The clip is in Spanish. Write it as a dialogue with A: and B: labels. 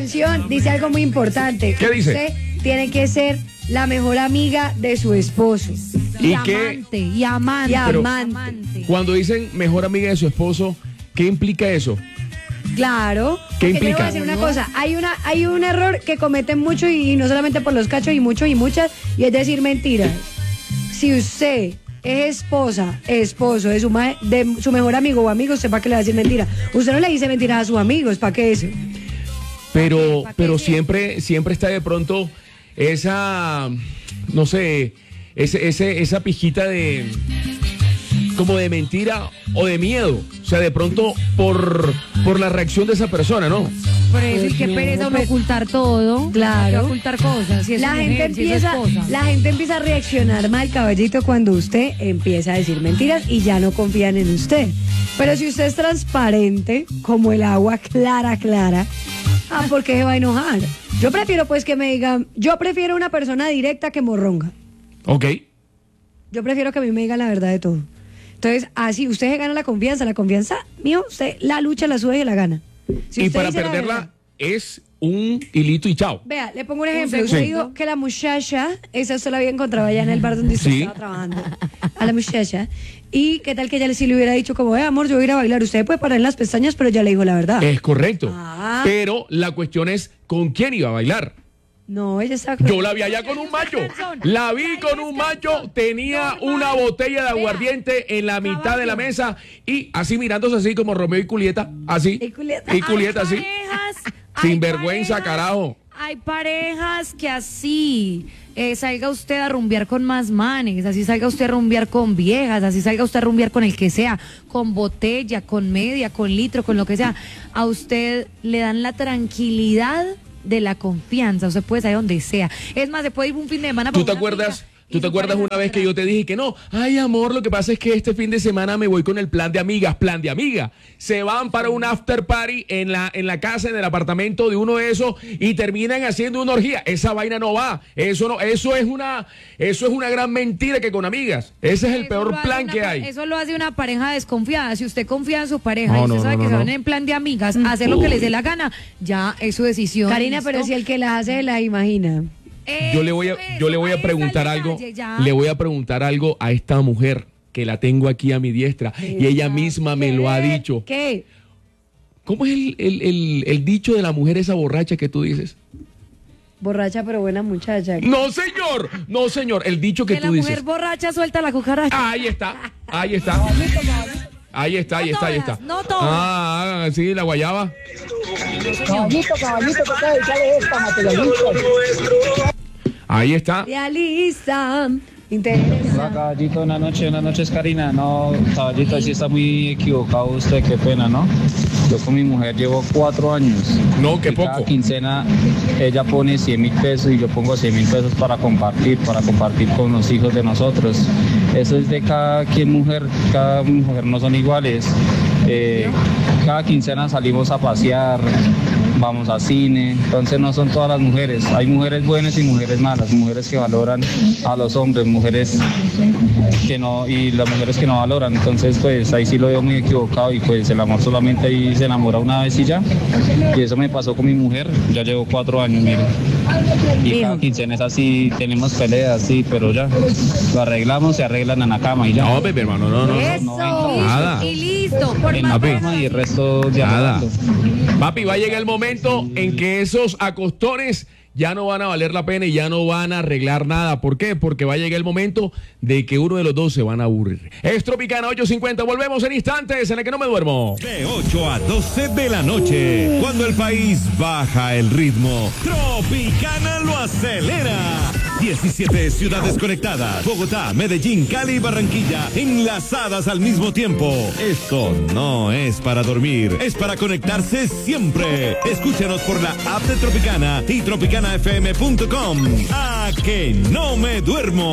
A: canción dice algo muy importante.
B: ¿Qué dice?
A: Usted tiene que ser la mejor amiga de su esposo.
B: ¿Y
C: amante, y amante.
A: Y
B: Pero-
A: amante.
B: Cuando dicen mejor amiga de su esposo, ¿qué implica eso?
A: Claro.
B: ¿Qué
A: Porque yo le voy
B: implica?
A: a decir una cosa. Hay un error que cometen mucho y no solamente por los cachos y muchos y muchas, y es decir mentiras. Si usted es esposo de su mejor amigo o amigo, sepa que le va a decir mentira. Usted no le dice mentiras a sus amigos, ¿para qué eso?
B: Pero siempre está de pronto esa, no sé, esa pijita de como de mentira o de miedo. O sea, de pronto por la reacción de esa persona, ¿no?
C: Por eso, y qué pereza uno ocultar todo.
A: Claro.
C: ¿Para ocultar cosas? Si es
A: La
C: su
A: gente,
C: mujer, si es su esposa.
A: la gente empieza a reaccionar mal, caballito, cuando usted empieza a decir mentiras y ya no confían en usted. Pero si usted es transparente, como el agua clara, ¿por qué se va a enojar? Yo prefiero pues que me digan, yo prefiero una persona directa que morronga.
B: Ok.
A: Yo prefiero que a mí me digan la verdad de todo. Entonces, así usted se gana la confianza, mío, usted la lucha, la sube y la gana. Si
B: Y
A: usted
B: para
A: dice la
B: perderla
A: verdad.
B: es un hilito y chao.
A: Vea, le pongo un ejemplo.
C: segundo.
A: Usted dijo que la muchacha, esa usted la había encontrado allá en el bar donde usted
B: Sí.
A: estaba trabajando. A la muchacha. Y qué tal que ella sí le hubiera dicho como, amor, yo voy a ir a bailar. Usted puede parar en las pestañas, pero ya le dijo la verdad.
B: Es correcto.
A: Ah.
B: Pero la cuestión es ¿con quién iba a bailar?
A: No, ella estaba...
B: Yo la vi allá con un macho. La vi con un macho, tenía una botella de aguardiente en la mitad de la mesa y así mirándose así como Romeo y Julieta, así.
A: Y Julieta.
B: Y Julieta
C: Hay
B: así.
C: parejas,
B: Sin
C: hay
B: vergüenza,
C: parejas,
B: carajo.
C: Hay parejas que así salga usted a rumbear con más manes, así salga usted a rumbear con viejas, así salga usted a rumbear con el que sea, con botella, con media, con litro, con lo que sea. A usted le dan la tranquilidad de la confianza, usted puede salir donde sea. Es más, se puede ir un fin de semana.
B: ¿Tú
C: por
B: te
C: una
B: acuerdas?
C: finca y
B: ¿Tú te
C: su
B: acuerdas
C: pareja
B: una vez que yo te dije que no? Ay, amor, lo que pasa es que este fin de semana me voy con el plan de amigas, plan de amiga. Se van para un after party en la casa, en el apartamento de uno de esos y terminan haciendo una orgía. Esa vaina no va. Eso es una gran mentira que con amigas. Ese es el
C: Eso
B: peor
C: lo hace
B: plan
C: una
B: que hay.
C: Eso lo hace una pareja desconfiada. Si usted confía en su pareja
B: No,
C: y usted
B: no,
C: sabe
B: no,
C: que
B: no,
C: se van
B: no.
C: en plan de amigas a hacer lo que les dé la gana, ya es su decisión.
A: Karina,
C: ¿listo?
A: pero si el que la hace, la imagina.
B: Yo le voy a preguntar algo. Le voy a preguntar algo a esta mujer que la tengo aquí a mi diestra y ella misma me lo ha dicho.
A: ¿Qué?
B: ¿Cómo es el dicho de la mujer esa borracha que tú dices?
A: Borracha pero buena muchacha.
B: No, señor. No, señor. El dicho que
C: Que la
B: tú
C: mujer
B: dices.
C: borracha suelta la cucaracha.
B: Ahí está. Ahí está. Ahí está, ahí está, ahí está.
C: No todas.
B: Ah, sí, la guayaba.
D: Caballito, toca dedicarle esta materialista.
B: Ahí está.
A: Realiza.
D: Hola,
A: Interesa.
D: caballito, buenas noches, Karina. No, caballito, sí está muy equivocado usted, qué pena, ¿no? Yo con mi mujer llevo 4 años.
B: No, qué
D: Y cada
B: poco.
D: quincena ella pone 100.000 pesos y yo pongo 100.000 pesos para compartir con los hijos de nosotros. Eso es de cada mujer no son iguales. Cada quincena salimos a pasear, vamos a cine, entonces no son todas las mujeres. Hay mujeres buenas y mujeres malas, mujeres que valoran a los hombres, mujeres que no, y las mujeres que no valoran. Entonces pues ahí sí lo veo muy equivocado y pues el amor solamente ahí se enamora una vez y ya. Y eso me pasó con mi mujer, ya llevo 4 años, mire. Y cada quincena es así, tenemos peleas, sí, pero ya lo arreglamos, se arreglan en la cama y ya.
B: No, bebé, hermano, no.
A: Eso.
B: Nada.
C: Y listo. Por
D: En
C: más
D: la
B: Papi.
D: cama y el resto ya
B: Nada.
D: arreglando.
B: Papi, va a llegar el momento en que esos acostones ya no van a valer la pena y ya no van a arreglar nada. ¿Por qué? Porque va a llegar el momento de que uno de los dos se van a aburrir. Es Tropicana 8:50. Volvemos en instantes en el que no me duermo.
E: De 8 a 12 de la noche, cuando el país baja el ritmo, Tropicana lo acelera. 17 ciudades conectadas, Bogotá, Medellín, Cali y Barranquilla, enlazadas al mismo tiempo. Esto no es para dormir, es para conectarse siempre. Escúchanos por la app de Tropicana y tropicanafm.com. A que no me duermo.